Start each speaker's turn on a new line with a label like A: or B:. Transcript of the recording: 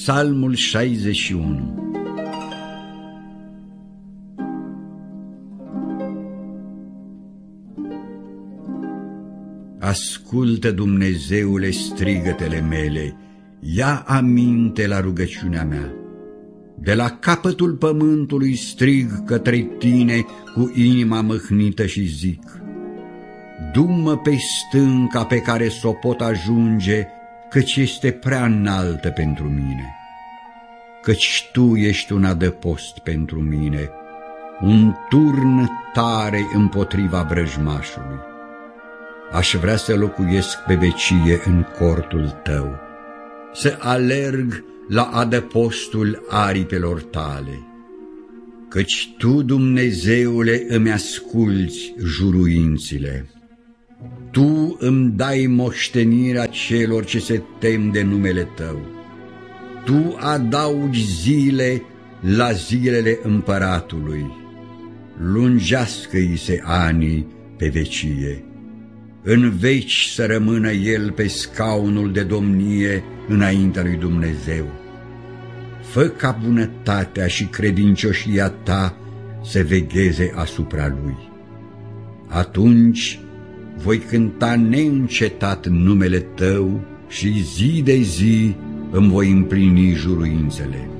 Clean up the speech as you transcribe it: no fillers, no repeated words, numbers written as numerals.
A: Psalmul 61. Ascultă, Dumnezeule, strigătele mele, ia aminte la rugăciunea mea. De la capătul pământului strig către tine cu inima mâhnită și zic: du-mă pe stânca pe care s-o pot ajunge, căci este prea înaltă pentru mine. Căci tu ești un adăpost pentru mine, un turn tare împotriva vrăjmașului. Aș vrea să locuiesc pe vecie în cortul tău, să alerg la adăpostul aripelor tale. Căci tu, Dumnezeule, îmi asculți juruințile. Tu îmi dai moștenirea celor ce se tem de numele tău. Tu adaugi zile la zilele împăratului. Lungească-i se anii pe vecie. În veci să rămână el pe scaunul de domnie înaintea lui Dumnezeu. Fă ca bunătatea și credincioșia ta să vegheze asupra lui. Atunci voi cânta neîncetat numele tău și zi de zi îmi voi împlini juruințele.